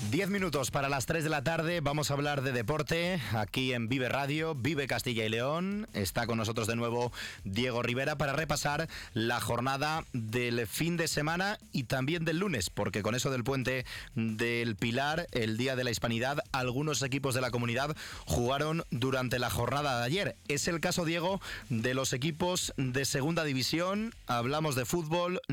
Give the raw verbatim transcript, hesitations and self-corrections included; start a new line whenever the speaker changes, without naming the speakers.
Diez minutos para las tres de la tarde, vamos a hablar de deporte aquí en Vive Radio, Vive Castilla y León. Está con nosotros de nuevo Diego Rivera para repasar la jornada del fin de semana y también del lunes, porque con eso del puente del Pilar, el Día de la Hispanidad, algunos equipos de la comunidad jugaron durante la jornada de ayer. Es el caso, Diego, de los equipos de segunda división. Hablamos de fútbol.